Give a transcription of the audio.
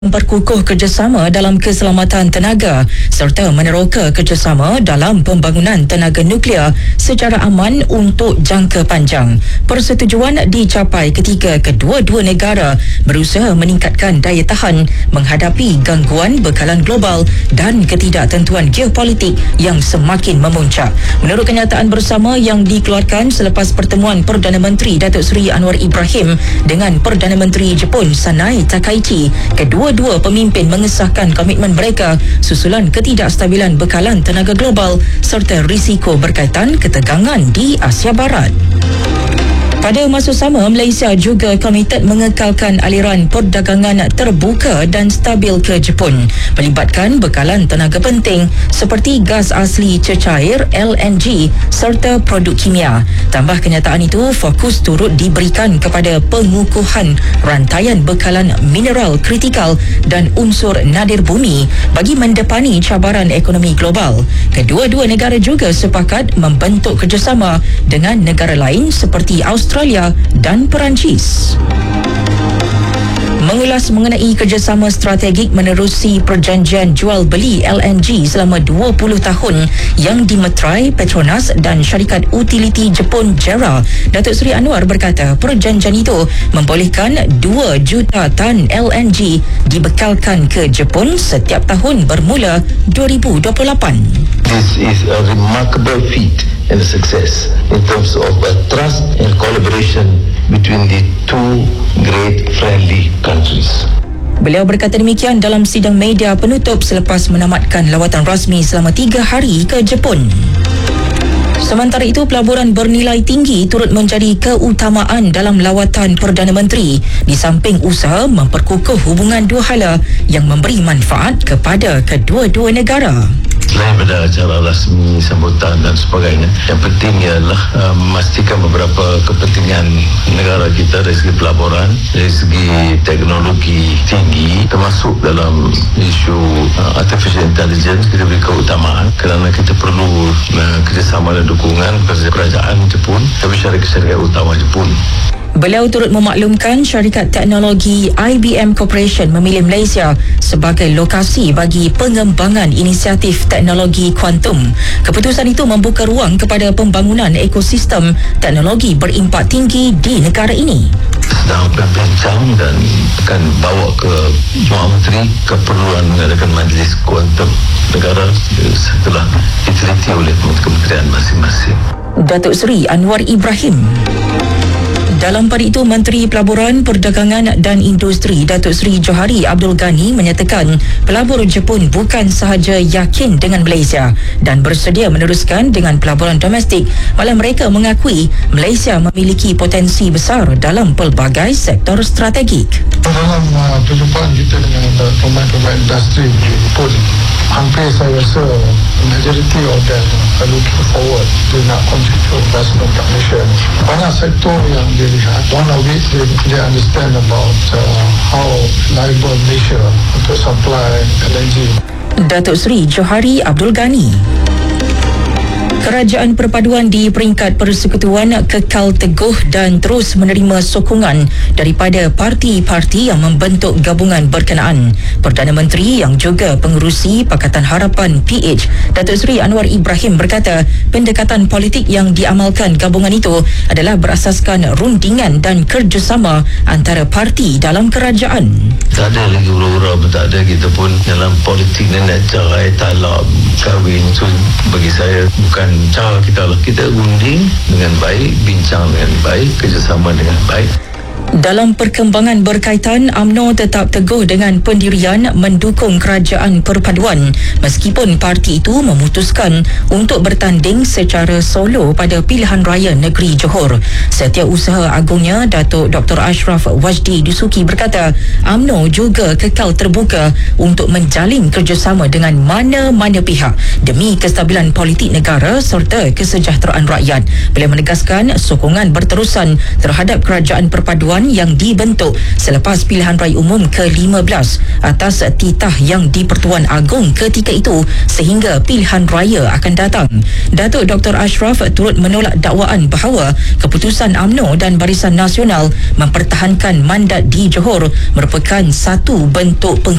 memperkukuh kerjasama dalam keselamatan tenaga serta meneroka kerjasama dalam pembangunan tenaga nuklear secara aman untuk jangka panjang. Persetujuan dicapai ketika kedua-dua negara berusaha meningkatkan daya tahan menghadapi gangguan bekalan global dan ketidaktentuan geopolitik yang semakin memuncak. Menurut kenyataan bersama yang dikeluarkan selepas pertemuan Perdana Menteri Datuk Seri Anwar Ibrahim dengan Perdana Menteri Jepun Sanae Takaichi, kedua pemimpin mengesahkan komitmen mereka susulan ketidakstabilan bekalan tenaga global serta risiko berkaitan ketegangan di Asia Barat. Pada masa sama, Malaysia juga komited mengekalkan aliran perdagangan terbuka dan stabil ke Jepun melibatkan bekalan tenaga penting seperti gas asli cecair LNG serta produk kimia. Tambah kenyataan itu, fokus turut diberikan kepada pengukuhan rantaian bekalan mineral kritikal dan unsur nadir bumi bagi mendepani cabaran ekonomi global. Kedua-dua negara juga sepakat membentuk kerjasama dengan negara lain seperti Australia dan Perancis. Mengulas mengenai kerjasama strategik menerusi perjanjian jual beli LNG selama 20 tahun yang dimeterai Petronas dan syarikat utiliti Jepun JERA, Datuk Seri Anwar berkata perjanjian itu membolehkan 2 juta tan LNG dibekalkan ke Jepun setiap tahun bermula 2028. This is a remarkable feat and a success in terms of trust and collaboration between the two great friendly countries. Beliau berkata demikian dalam sidang media penutup selepas menamatkan lawatan rasmi selama 3 hari ke Jepun. Sementara itu, pelaburan bernilai tinggi turut menjadi keutamaan dalam lawatan Perdana Menteri di samping usaha memperkukuh hubungan dua hala yang memberi manfaat kepada kedua-dua negara. Selain pada acara rasmi, sambutan dan sebagainya, yang penting ialah memastikan beberapa kepentingan negara kita dari segi pelaburan, dari segi teknologi tinggi, termasuk dalam isu artificial intelligence. Kita beri keutamaan kerana kita perlu kerjasama dan dukungan kerajaan Jepun, tapi syarikat utama Jepun. Beliau turut memaklumkan syarikat teknologi IBM Corporation memilih Malaysia sebagai lokasi bagi pengembangan inisiatif teknologi kuantum. Keputusan itu membuka ruang kepada pembangunan ekosistem teknologi berimpak tinggi di negara ini. Sedang berbincang dan akan bawa ke Jemaah Menteri keperluan mengadakan majlis kuantum negara setelah diteliti oleh kementerian masing-masing. Datuk Seri Anwar Ibrahim. Dalam pada itu, Menteri Pelaburan, Perdagangan dan Industri Datuk Seri Johari Abdul Ghani menyatakan pelabur Jepun bukan sahaja yakin dengan Malaysia dan bersedia meneruskan dengan pelaburan domestik, malah mereka mengakui Malaysia memiliki potensi besar dalam pelbagai sektor strategik. Dalam perjumpaan kita dengan pemain-pemain industri Jepun, hampir saya rasa majority of them are looking forward to nak contribute investment kat Malaysia. Banyak sektor yang dilihat. One of it, they understand about how liable Malaysia untuk supply LNG. Datuk Seri Johari Abdul Ghani. Kerajaan Perpaduan di peringkat Persekutuan kekal teguh dan terus menerima sokongan daripada parti-parti yang membentuk gabungan berkenaan. Perdana Menteri yang juga pengerusi Pakatan Harapan PH, Datuk Seri Anwar Ibrahim berkata pendekatan politik yang diamalkan gabungan itu adalah berasaskan rundingan dan kerjasama antara parti dalam kerajaan. Tak ada lagi hura-hura pun tak ada. Kita pun dalam politik ni nak cerai, talak, kahwin. So bagi saya bukan cara kita lah. Kita runding dengan baik, bincang dengan baik, kerjasama dengan baik. Dalam perkembangan berkaitan, UMNO tetap teguh dengan pendirian mendukung kerajaan perpaduan meskipun parti itu memutuskan untuk bertanding secara solo pada pilihan raya negeri Johor. Setiausaha Agungnya Datuk Dr. Ashraf Wajdi Dusuki berkata UMNO juga kekal terbuka untuk menjalin kerjasama dengan mana-mana pihak demi kestabilan politik negara serta kesejahteraan rakyat. Beliau menegaskan sokongan berterusan terhadap kerajaan perpaduan Dewan yang dibentuk selepas pilihan raya umum ke-15 atas titah yang di-Pertuan Agong ketika itu sehingga pilihan raya akan datang. Datuk Dr. Ashraf turut menolak dakwaan bahawa keputusan UMNO dan Barisan Nasional mempertahankan mandat di Johor merupakan satu bentuk